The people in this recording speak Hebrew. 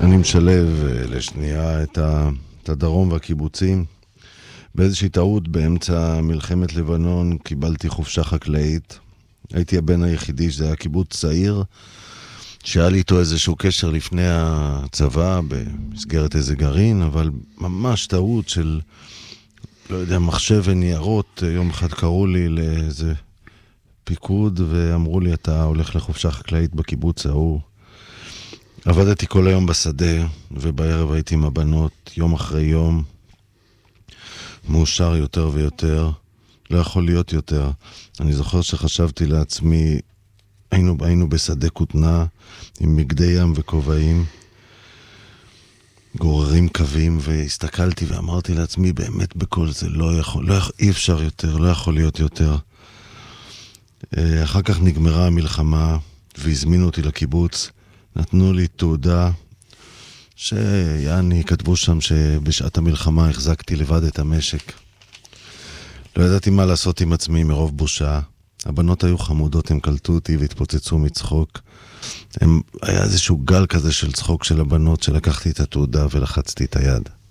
אני משלב לשנייה את הדרום והקיבוצים. באיזושהי טעות באמצע מלחמת לבנון קיבלתי חופשה חקלאית. הייתי הבן היחידי, שזה היה קיבוץ צעיר, שהיה לי איתו איזשהו קשר לפני הצבא, במסגרת איזה גרעין, אבל ממש טעות של, לא יודע, מחשב וניירות. יום אחד קראו לי לאיזה פיקוד, ואמרו לי, אתה הולך לחופשה חקלאית בקיבוץ ההוא. עבדתי כל היום בשדה, ובערב הייתי עם הבנות, יום אחרי יום, מאושר יותר ויותר, לא יכול להיות יותר. אני זוכר שחשבתי לעצמי, היינו בשדה כותנה, עם מגדי ים וכובעים, גוררים קווים, והסתכלתי ואמרתי לעצמי, באמת בכל זה אי אפשר יותר, לא יכול להיות יותר. אחר כך נגמרה המלחמה, והזמינו אותי לקיבוץ, נתנו לי תעודה, שיעני כתבו שם שבשעת המלחמה החזקתי לבד את המשק. לא ידעתי מה לעשות עם עצמי מרוב בושה. הבנות היו חמודות, הם קלטו אותי והתפוצצו מצחוק. היה איזשהו גל כזה של צחוק של הבנות, שלקחתי את התעודה ולחצתי את היד.